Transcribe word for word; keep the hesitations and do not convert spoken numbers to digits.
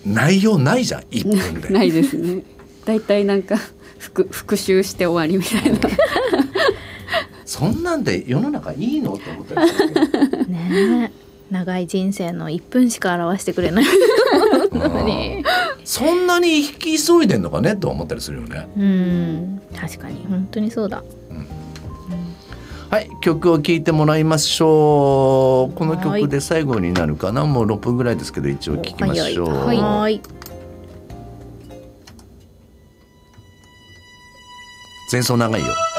内容ないじゃんいっぷんでないですね。だいたいなんか復復習して終わりみたいなそんなんで世の中いいのって思ったりするけどねえ長い人生のいっぷんしか表してくれないのにそんなに引き急いでんのかねと思ったりするよね。 うん確かに本当にそうだ、 うん、はい曲を聴いてもらいましょう。この曲で最後になるかな、もうろっぷんぐらいですけど一応聴きましょう。 はい、はい、 前奏長いよ。